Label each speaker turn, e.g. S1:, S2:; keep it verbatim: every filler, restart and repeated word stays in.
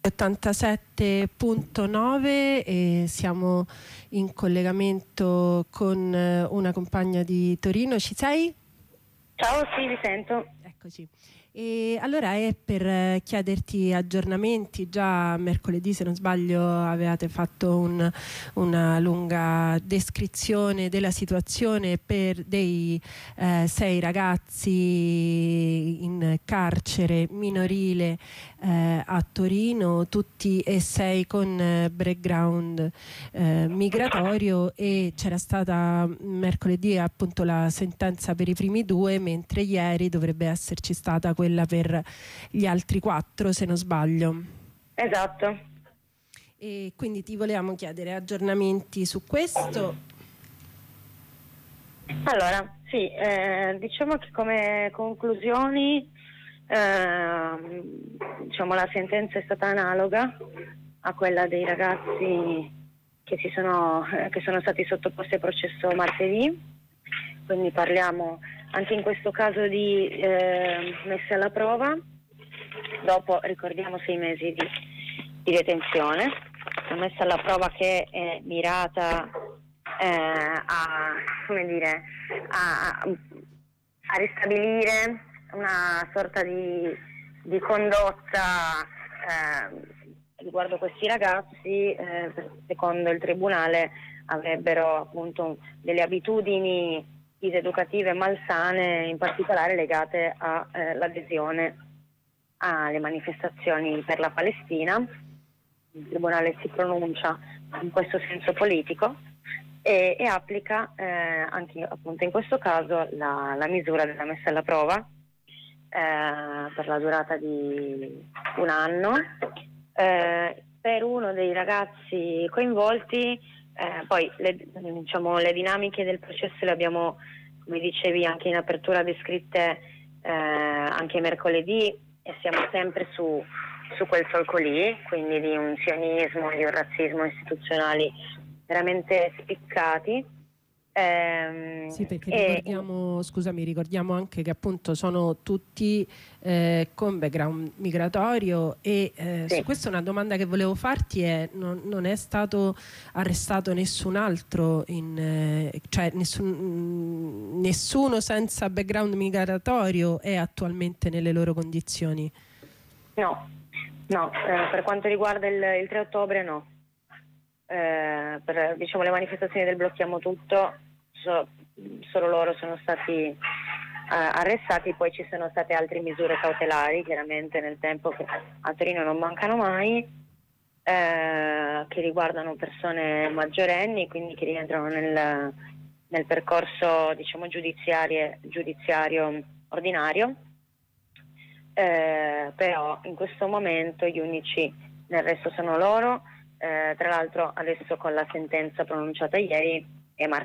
S1: ottantasette punto nove e siamo in collegamento con una compagna di Torino. Ci sei?
S2: Ciao, sì, vi sento.
S1: Eccoci. E allora è per chiederti aggiornamenti. Già mercoledì, se non sbaglio, avevate fatto un, una lunga descrizione della situazione per dei eh, sei ragazzi in carcere minorile eh, a Torino, tutti e sei con eh, background eh, migratorio, e c'era stata mercoledì appunto la sentenza per i primi due, mentre ieri dovrebbe esserci stata quella per gli altri quattro, se non sbaglio.
S2: Esatto.
S1: E quindi ti volevamo chiedere aggiornamenti su questo.
S2: Allora, sì, eh, diciamo che come conclusioni eh, diciamo la sentenza è stata analoga a quella dei ragazzi che, si sono, eh, che sono stati sottoposti a processo martedì, quindi parliamo anche in questo caso di eh, messa alla prova, dopo ricordiamo sei mesi di, di detenzione, una messa alla prova che è mirata eh, a, come dire, a, a ristabilire una sorta di, di condotta eh, riguardo questi ragazzi, eh, secondo il tribunale avrebbero appunto delle abitudini diseducative malsane, in particolare legate all'adesione eh, alle manifestazioni per la Palestina. Il tribunale si pronuncia in questo senso politico e, e applica eh, anche appunto in questo caso la, la misura della messa alla prova eh, per la durata di un anno. Eh, per uno dei ragazzi coinvolti, eh, poi le, diciamo, le dinamiche del processo le abbiamo, come dicevi, anche in apertura descritte eh, anche mercoledì, e siamo sempre su, su quel solco lì, quindi di un sionismo, di un razzismo istituzionali veramente spiccati. Ehm,
S1: sì, perché
S2: e,
S1: ricordiamo, scusami, ricordiamo anche che appunto sono tutti eh, con background migratorio e eh,
S2: sì.
S1: su questo una domanda che volevo farti è: non, non è stato arrestato nessun altro, in, eh, cioè nessun, nessuno senza background migratorio è attualmente nelle loro condizioni?
S2: No, no, eh, per quanto riguarda il, il tre ottobre no. Eh, per diciamo, le manifestazioni del Blocchiamo Tutto, so, solo loro sono stati eh, arrestati, poi ci sono state altre misure cautelari chiaramente nel tempo, che a Torino non mancano mai, eh, che riguardano persone maggiorenni, quindi che rientrano nel, nel percorso diciamo, giudiziario, giudiziario ordinario, eh, però in questo momento gli unici nel resto sono loro. Eh, tra l'altro adesso con la sentenza pronunciata ieri è martedì